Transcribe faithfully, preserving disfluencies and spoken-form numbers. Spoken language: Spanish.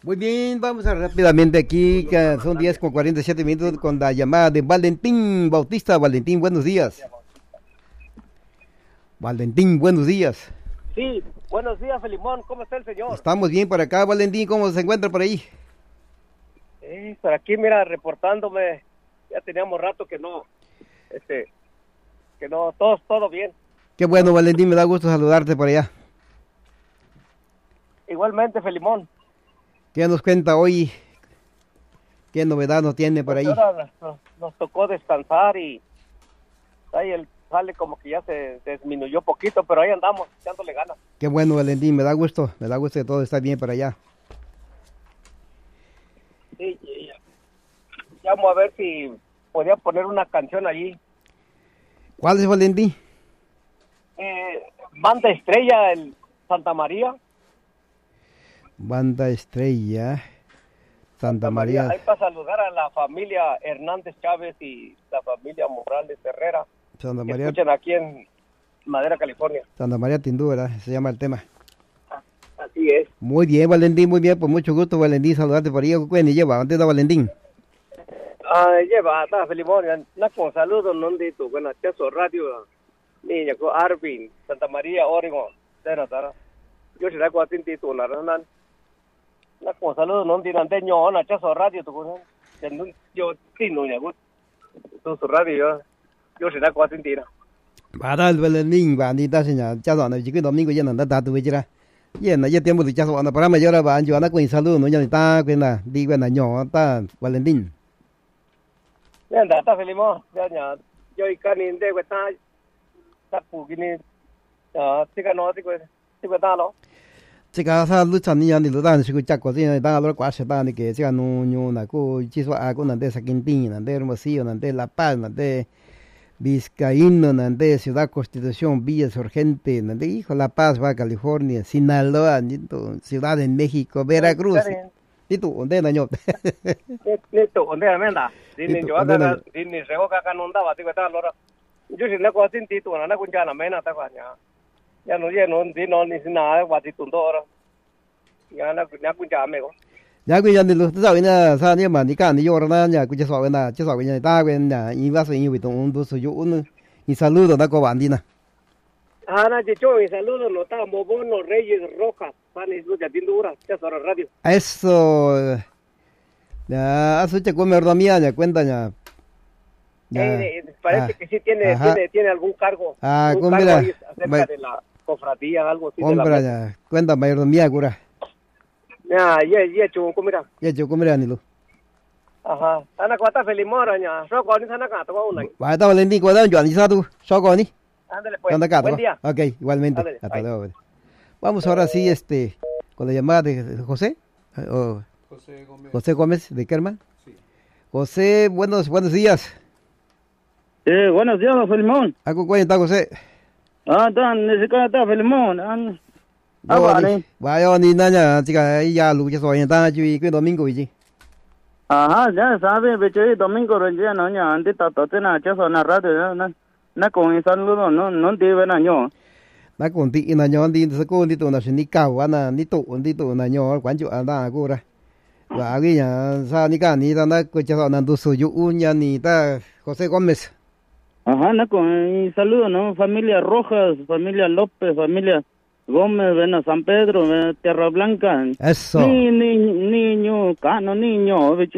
Muy bien, vamos a rápidamente aquí, que son diez con cuarenta y siete minutos con la llamada de Valentín Bautista. Valentín, buenos días. Valentín, buenos días. Sí, buenos días, Felimón. ¿Cómo está el señor? Estamos bien por acá, Valentín. ¿Cómo se encuentra por ahí? Eh, por aquí, mira, reportándome. Ya teníamos rato que no, este, que no, todo, todo bien. Qué bueno, Valentín, me da gusto saludarte por allá. Igualmente, Felimón. ¿Qué nos cuenta hoy? ¿Qué novedad nos tiene por ahí? Pues ahora nos, nos tocó descansar y ahí el sale como que ya se disminuyó poquito, pero ahí andamos, echándole ganas. Qué bueno, Valentín, me da gusto, me da gusto que todo está bien por allá. Sí, sí, ya. Llamo a ver si podía poner una canción allí. ¿Cuál es, Valentín? Eh, Banda Estrella, el Santa María. Banda Estrella, Santa, Santa María. María. Ahí para saludar a la familia Hernández Chávez y la familia Morales Herrera. Santa María. Escuchen aquí en Madera, California. Santa María Tindú, ¿verdad? Se llama el tema. Así es. Muy bien, Valentín, muy bien. Pues mucho gusto, Valentín, saludarte por ahí. ¿Cuál lleva? ¿Dónde está Valentín? Ah, lleva, está Felimón. No con saludos, no dito. Bueno, Teso Radio, niña, con Arvin, Santa María, Oregon. Tera, tera. Yo será con Tintito, la verdad. No con saludos, no dito. Anteño, no, Teso Radio, tu yo, Tino, ya, Teso Radio, yo será con Tintito. Para el Valentín, va, ni ta seña, ya no, yo que domingo ya no da tu vejera. Ya no, ya tiempo de chazo, para mayor va, yo anda con saludos, no ya ni ta, que na, digo na, no, ta, Valentín. Ya anda, está Felimón, ya ya, yo y Canin de está, está pugini, ah, chica no, chico, chico está lo. Chica sa lucha ni ya ni lo dan, chico chaco, si da lo cual se da ni que chica no, no, na, co, chiso a con ande Saquintín, ande Hermosillo, ande La Paz, ande Vizcaíno, ande Ciudad Constitución, Villa Surgente, ande hijo La Paz, va California, Sinaloa, Ciudad de México, Veracruz. ¿Y tú dónde naño? ¿Y tú dónde amenda? Dini yo acá, dini rego acá no andaba, digo está lora. Yo si no con Tintito, no na kunja na mena ta kanya. Ya no ya no di no ni sina wa ti tundo ora. Ya na na kunja me go. Ya que ya ni lo sabes na sa ni ma ni kan ni yo na ya que so na, que so na ta que na y va so y un dos yo un y saludo na ko bandina. Ana Chicho, y saludos, no está Mobono Reyes Rojas, panes de Tindura, ya sobre radio. Eso, ya, hace que come mía, ya cuenta ya. Eh, parece ah, que sí tiene, tiene, tiene algún cargo, ah, algún cargo mira, ahí acerca ma, de la cofradía, algo así. Hombre, de la ya, cuenta mayordomía, cura. Ya, ya, ya, chulo, mira. Ya, chulo, mira, ni lo. Ajá, ana cuata Felimora, ya, so con esa naca, toma una. Va, está Valentín, cuadran, yo, ni tú, so con ni. Ándale, pues. Buen día. Ok, igualmente. Ándale, hasta bye. Luego. Vamos ahora sí este, con la llamada de José. O José Gómez. José Gómez de Kerman. Sí. José, buenos, buenos días. Eh, buenos días, Felimón. ¿Algo cuenta, José? Ah, dan, ni siquiera está Felimón. Ah, vale. Vaya, ni nada, chica, ahí ya lo que soy, está aquí, que domingo, y ajá, ya sabe, beche, domingo, ya no, ya, antes, todo, tena, ya son a radio, no. Na con saludo no no debe na ño na con ti na ño di se ko di to na ni ka wa na ni to di to na ño quan chu anda ko ra wa gi ya sa ni ka ni da na ko cha na du su yu uña ni ta José Gómez. Ajá, na con saludo no familia Rojas, familia López, familia Gómez, ven a San Pedro, ven a Tierra Blanca. Eso. Ni ni niño, cano niño,